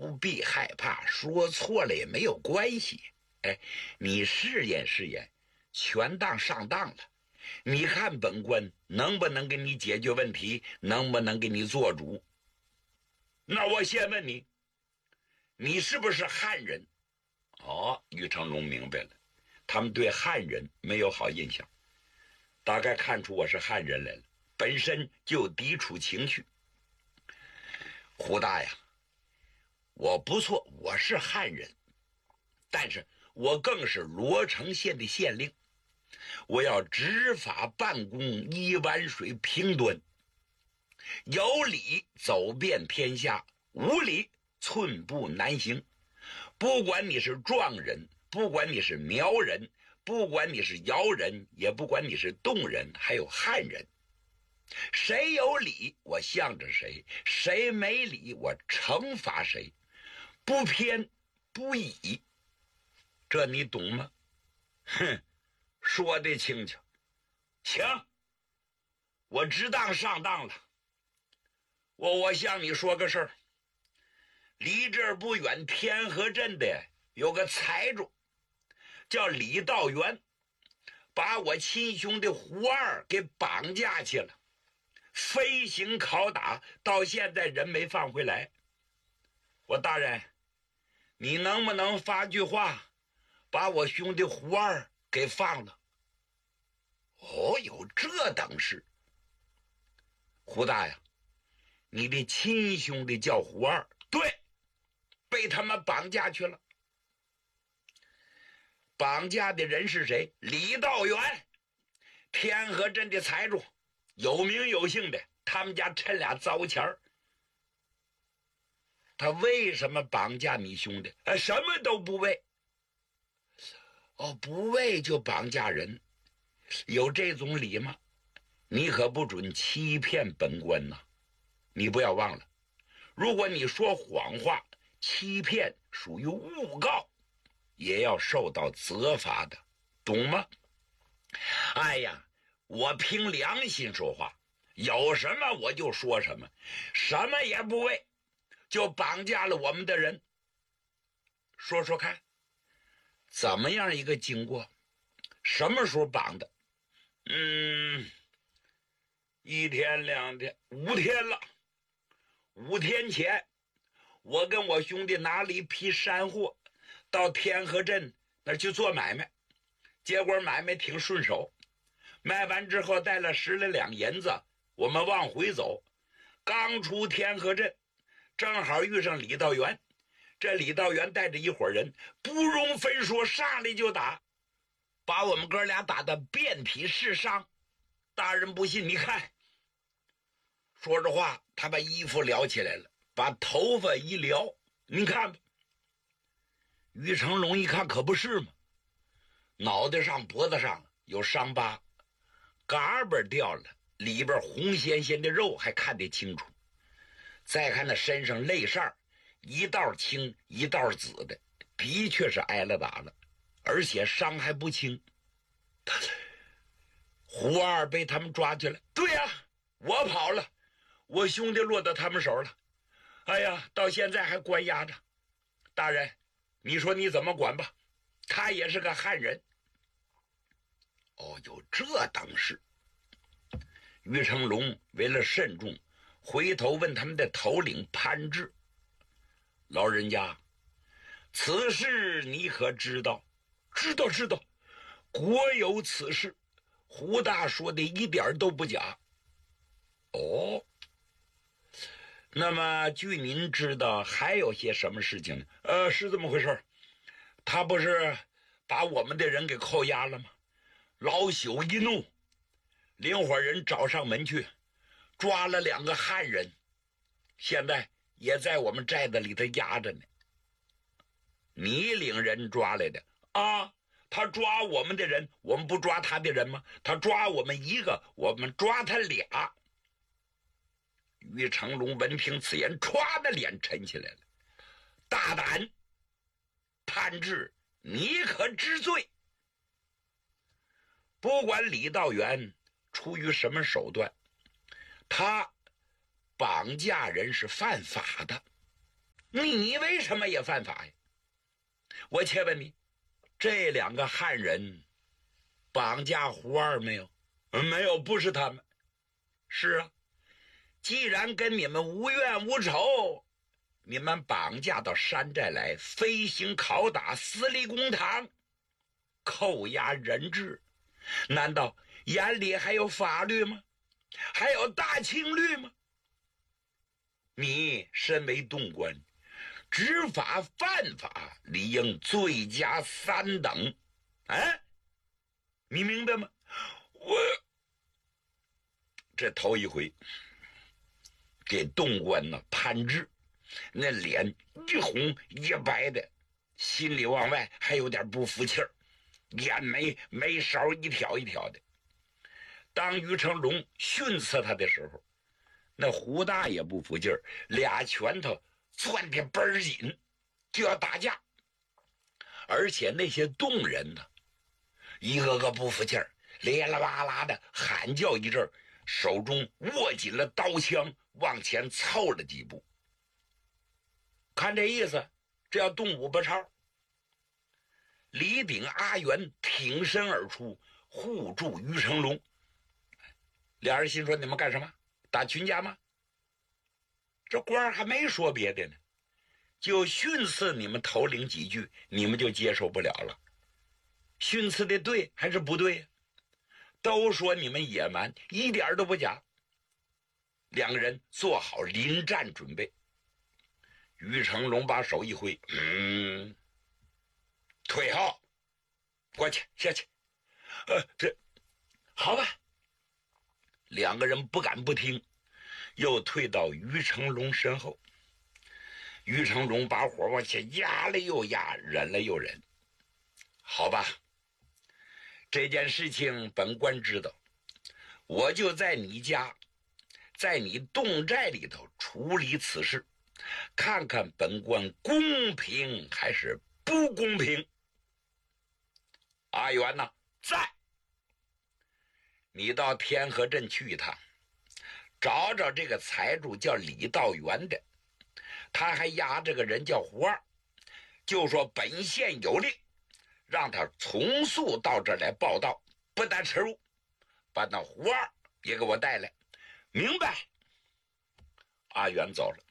不必害怕，说错了也没有关系。哎，你试验试验，全当上当了。你看本官能不能给你解决问题，能不能给你做主？那我先问你，你是不是汉人？哦，于成龙明白了，他们对汉人没有好印象，大概看出我是汉人来了，本身就有抵触情绪。胡大呀，我不错，我是汉人，但是我更是罗城县的县令，我要执法办公，一碗水平端，有理走遍天下，无理寸步难行。不管你是壮人，不管你是苗人，不管你是瑶人，也不管你是侗人，还有汉人，谁有理我向着谁，谁没理我惩罚谁，不偏不倚，这你懂吗？哼，说得轻巧。行，我知当上当了。我向你说个事儿，离这儿不远天河镇的有个财主叫李道元，把我亲兄弟胡二给绑架去了，飞行拷打，到现在人没放回来。我大人，你能不能发句话把我兄弟胡二给放了？哦，有这等事。胡大呀，你的亲兄弟叫胡二，对，被他们绑架去了。绑架的人是谁？李道元，天河镇的财主，有名有姓的，他们家趁俩糟钱儿。他为什么绑架你兄弟？什么都不为。哦，不为就绑架人，有这种理吗？你可不准欺骗本官呐！你不要忘了，如果你说谎话、欺骗属于诬告，也要受到责罚的，懂吗？哎呀，我凭良心说话，有什么我就说什么，什么也不为，就绑架了我们的人。说说看，怎么样一个经过？什么时候绑的？一天两天5天了。5天前，我跟我兄弟拿了一批山货到天河镇那儿去做买卖，结果买卖挺顺手，卖完之后带了10来两银子，我们往回走，刚出天河镇，正好遇上李道元。这李道元带着一伙人，不容分说，上来就打，把我们哥俩打得遍体是伤。大人不信，你看。说着话，他把衣服撩起来了，把头发一撩，你看吧。于成龙一看，可不是嘛，脑袋上脖子上有伤疤，嘎巴掉了，里边红鲜鲜的肉还看得清楚。再看那身上泪扇，一道青一道紫的，的确是挨了打了，而且伤还不轻。胡二被他们抓去了。对呀，我跑了，我兄弟落到他们手了。哎呀，到现在还关押着。大人，你说你怎么管吧？他也是个汉人。哦，有这等事。于成龙为了慎重，回头问他们的头领潘志：“老人家，此事你可知道？”“知道，知道，国有此事。”胡大说的一点都不假。哦，那么据您知道还有些什么事情呢？是这么回事，他不是把我们的人给扣押了吗？老朽一怒，领伙人找上门去，抓了2个汉人，现在也在我们寨子里头压着呢。你领人抓来的啊？他抓我们的人，我们不抓他的人吗？他抓我们一个，我们抓他俩。于成龙闻听此言，歘的脸沉起来了。大胆！潘志，你可知罪？不管李道元出于什么手段，他绑架人是犯法的。 你为什么也犯法呀？我且问你，这两个汉人绑架胡二没有？没有，不是他们。是啊，既然跟你们无怨无仇，你们绑架到山寨来，飞行拷打，私立公堂，扣押人质，难道眼里还有法律吗？还有大清律吗？你身为东官，执法犯法，理应罪加3等。你明白吗？我这头一回给东官呢潘志那脸一红一白的，心里往外还有点不服气儿，眼眉梢一挑一挑的。当于成龙训斥他的时候，那胡大也不服劲儿，俩拳头攥得倍儿紧，就要打架。而且那些动人呢，一个个不服气儿，咧啦哇啦的喊叫一阵儿，手中握紧了刀枪，往前凑了几步。看这意思，这要动武不超。李炳、阿元挺身而出，护住于成龙。俩人心说：你们干什么？打群架吗？这官还没说别的呢，就训斥你们头领几句，你们就接受不了了。训斥的对还是不对？都说你们野蛮，一点都不假。两个人做好临战准备。于成龙把手一挥，退后，过去下去。这好吧。两个人不敢不听，又退到于成龙身后。于成龙把火往下压了又压，忍了又忍。好吧，这件事情本官知道，我就在你家，在你洞寨里头处理此事，看看本官公平还是不公平。阿元呢，在。你到天河镇去一趟，找找这个财主叫李道元的，他还押着个人叫胡二，就说本县有令，让他从速到这儿来报道，不但耻辱，把那胡二也给我带来。明白？阿元走了，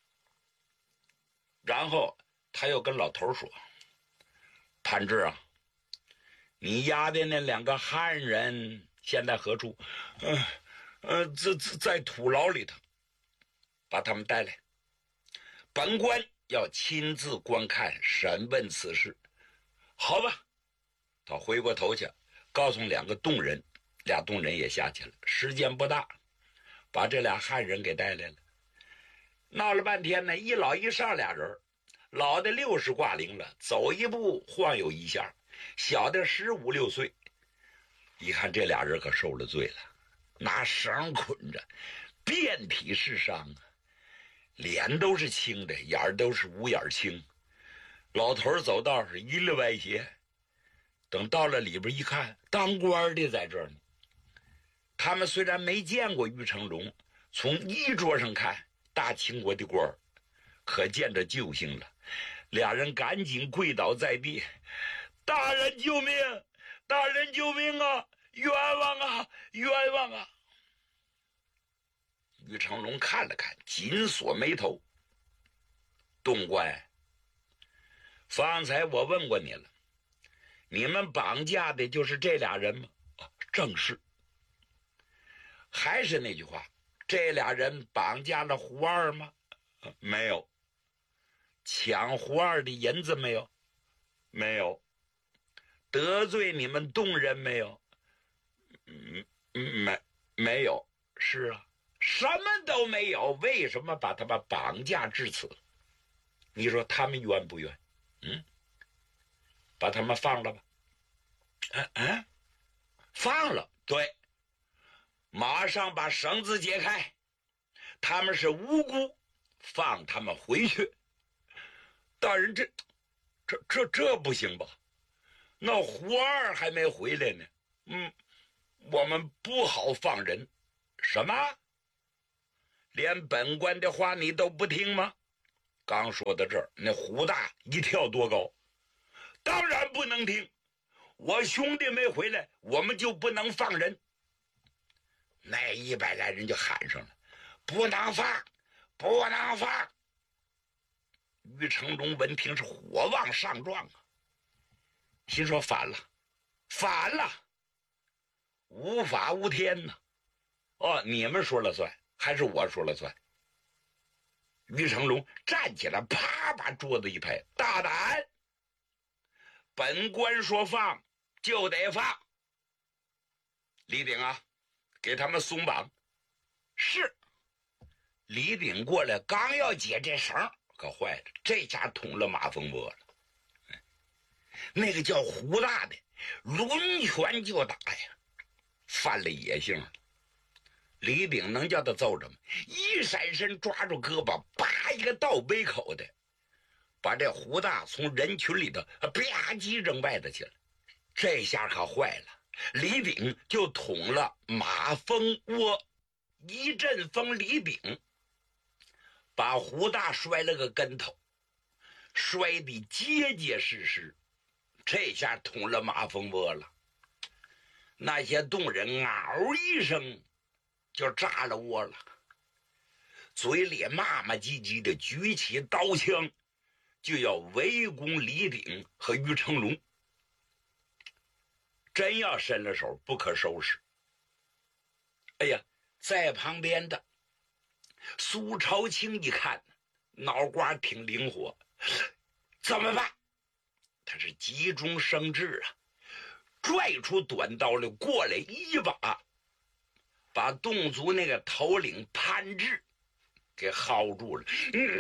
然后他又跟老头说：潘志啊，你押的那两个汉人现在何处？在土牢里头，把他们带来。本官要亲自观看审问此事。好吧，他回过头去告诉两个洞人，俩洞人也下去了。时间不大，把这俩汉人给带来了。闹了半天呢，一老一少俩人，老的60挂零了，走一步晃悠一下，小的15、16岁。一看这俩人可受了罪了，拿绳捆着，遍体是伤啊，脸都是青的，眼儿都是五眼青。老头走道是一溜歪斜，等到了里边一看，当官的在这儿呢。他们虽然没见过于成龙，从衣着上看，大清国的官儿，可见着救星了。俩人赶紧跪倒在地：大人救命！大人救命啊！冤枉啊！冤枉啊！于成龙看了看，紧锁眉头。东官，方才我问过你了，你们绑架的就是这俩人吗？正是。还是那句话，这俩人绑架了胡二吗？没有。抢胡二的银子没有？没有。得罪你们洞人没有？没有。是啊，什么都没有，为什么把他们绑架至此？你说他们冤不冤？把他们放了吧。放了，对，马上把绳子解开，他们是无辜，放他们回去。大人，这不行吧？那胡二还没回来呢。我们不好放人。什么？连本官的话你都不听吗？ 刚说到这儿，那胡大一跳多高，当然不能听，我兄弟没回来，我们就不能放人。那100来人就喊上了，不能放，不能放。于成龙闻听是火往上撞啊，心说反了，反了，无法无天呐！哦，你们说了算，还是我说了算？于成龙站起来，啪把桌子一拍，大胆！本官说放就得放。李炳啊，给他们松绑。是。李炳过来，刚要解这绳，可坏了，这下捅了马蜂窝了。那个叫胡大的抡拳就打呀，犯了野性了。李炳能叫他揍着吗？一闪身抓住胳膊，叭一个倒背口的，把这胡大从人群里头吧唧扔外头去了。这下可坏了，李炳就捅了马蜂窝，一阵风李炳把胡大摔了个跟头，摔得结结实实。这下捅了马蜂窝了，那些洞人嗷一声就炸了窝了，嘴里骂骂唧唧的，举起刀枪就要围攻李炳和于成龙。真要伸了手，不可收拾。哎呀，在旁边的苏朝清一看，脑瓜挺灵活，怎么办？他是急中生智啊，拽出短刀来，过来一把把侗族那个头领潘志给薅住了，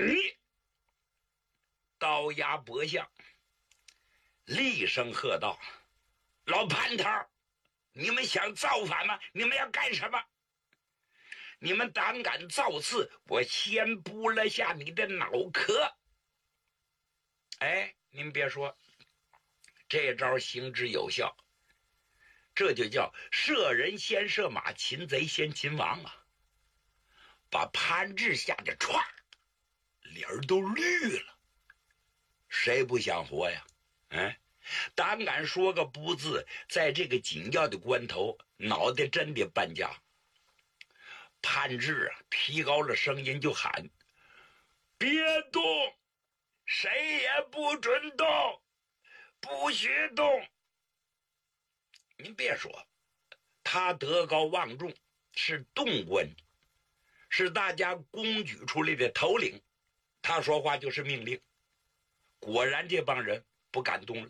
刀压脖项，厉声喝道：“老潘头，你们想造反吗？你们要干什么？你们胆敢造次，我先剥了下你的脑壳！”哎，您别说，这招行之有效，这就叫射人先射马，擒贼先擒王啊！把潘志吓得歘，脸儿都绿了。谁不想活呀？胆敢说个不字，在这个紧要的关头，脑袋真得搬家。潘志啊，提高了声音就喊：“别动，谁也不准动，不许动！”您别说，他德高望重，是洞官，是大家公举出来的头领，他说话就是命令。果然这帮人不敢动了。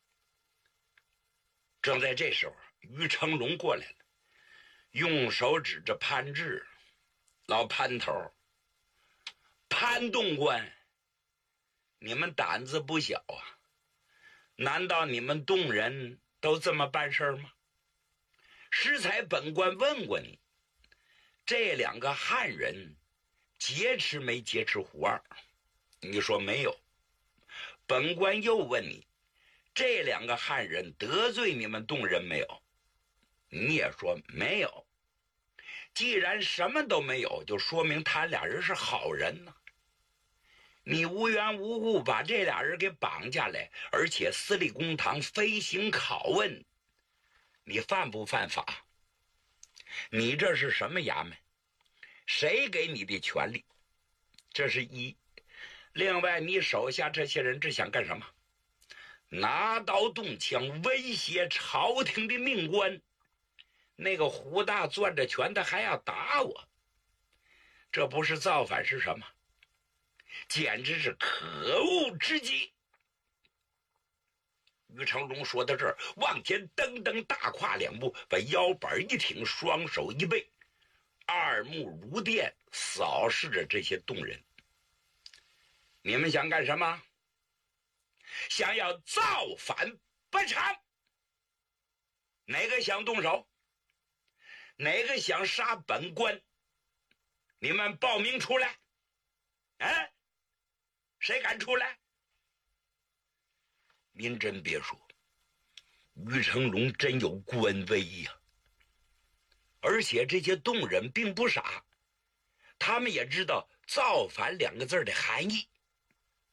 正在这时候，于成龙过来了，用手指着潘志：“老潘头，潘洞官，你们胆子不小啊，难道你们洞人都这么办事吗？适才本官问过你，这2个汉人劫持没劫持胡二？你说没有。本官又问你，这2个汉人得罪你们洞人没有？你也说没有。既然什么都没有，就说明他俩人是好人呢。你无缘无故把这俩人给绑架来，而且私立公堂飞行拷问，你犯不犯法？你这是什么衙门？谁给你的权利？这是一。另外，你手下这些人是想干什么？拿刀动枪威胁朝廷的命官。那个胡大攥着拳头还要打我，这不是造反是什么？简直是可恶之极！于成龙说到这儿，往前蹬蹬大跨2步，把腰板一挺，双手一背，二目如电，扫视着这些洞人。你们想干什么？想要造反不成？哪个想动手？哪个想杀本官？你们报名出来！谁敢出来？您真别说，于成龙真有官威呀！而且这些洞人并不傻，他们也知道造反2个字的含义。